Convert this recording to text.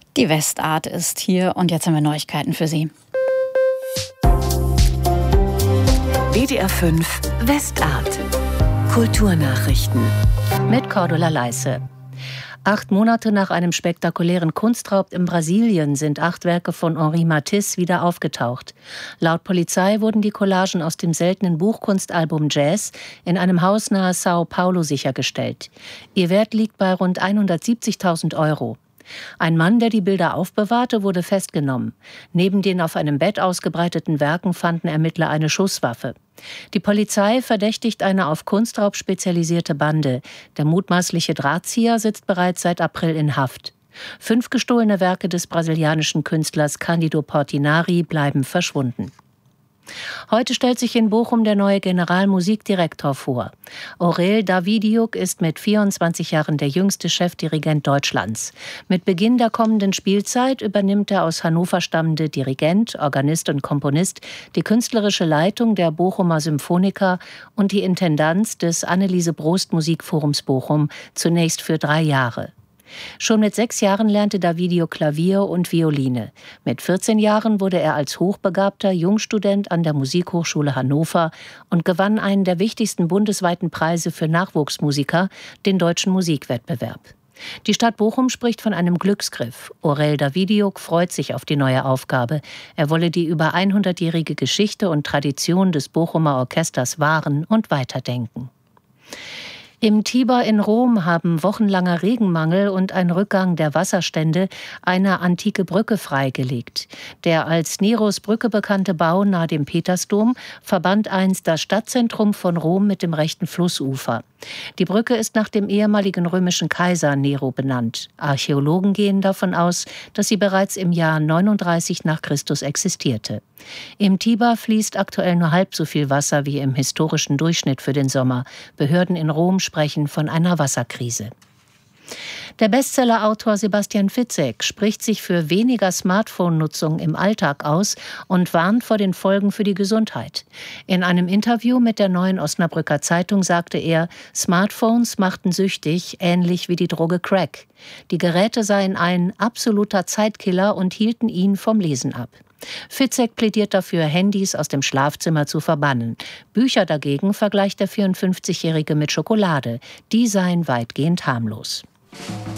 Die Westart ist hier und jetzt haben wir Neuigkeiten für Sie. WDR 5 Westart. Kulturnachrichten. Mit Cordula Leisse. 8 Monate nach einem spektakulären Kunstraub in Brasilien sind 8 Werke von Henri Matisse wieder aufgetaucht. Laut Polizei wurden die Collagen aus dem seltenen Buchkunstalbum Jazz in einem Haus nahe Sao Paulo sichergestellt. Ihr Wert liegt bei rund 170.000 €. Ein Mann, der die Bilder aufbewahrte, wurde festgenommen. Neben den auf einem Bett ausgebreiteten Werken fanden Ermittler eine Schusswaffe. Die Polizei verdächtigt eine auf Kunstraub spezialisierte Bande. Der mutmaßliche Drahtzieher sitzt bereits seit April in Haft. 5 gestohlene Werke des brasilianischen Künstlers Cândido Portinari bleiben verschwunden. Heute stellt sich in Bochum der neue Generalmusikdirektor vor. Aurel Davidiuk ist mit 24 Jahren der jüngste Chefdirigent Deutschlands. Mit Beginn der kommenden Spielzeit übernimmt der aus Hannover stammende Dirigent, Organist und Komponist die künstlerische Leitung der Bochumer Symphoniker und die Intendanz des Anneliese Brost Musikforums Bochum, zunächst für 3 Jahre. Schon mit 6 Jahren lernte Davidiuk Klavier und Violine. Mit 14 Jahren wurde er als hochbegabter Jungstudent an der Musikhochschule Hannover und gewann einen der wichtigsten bundesweiten Preise für Nachwuchsmusiker, den Deutschen Musikwettbewerb. Die Stadt Bochum spricht von einem Glücksgriff. Aurel Davidiuk freut sich auf die neue Aufgabe. Er wolle die über 100-jährige Geschichte und Tradition des Bochumer Orchesters wahren und weiterdenken. Im Tiber in Rom haben wochenlanger Regenmangel und ein Rückgang der Wasserstände eine antike Brücke freigelegt. Der als Neros Brücke bekannte Bau nahe dem Petersdom verband einst das Stadtzentrum von Rom mit dem rechten Flussufer. Die Brücke ist nach dem ehemaligen römischen Kaiser Nero benannt. Archäologen gehen davon aus, dass sie bereits im Jahr 39 nach Christus existierte. Im Tiber fließt aktuell nur halb so viel Wasser wie im historischen Durchschnitt für den Sommer. Behörden in Rom sprechen von einer Wasserkrise. Der Bestsellerautor Sebastian Fitzek spricht sich für weniger Smartphone-Nutzung im Alltag aus und warnt vor den Folgen für die Gesundheit. In einem Interview mit der Neuen Osnabrücker Zeitung sagte er, Smartphones machten süchtig, ähnlich wie die Droge Crack. Die Geräte seien ein absoluter Zeitkiller und hielten ihn vom Lesen ab. Fitzek plädiert dafür, Handys aus dem Schlafzimmer zu verbannen. Bücher dagegen vergleicht der 54-Jährige mit Schokolade. Die seien weitgehend harmlos.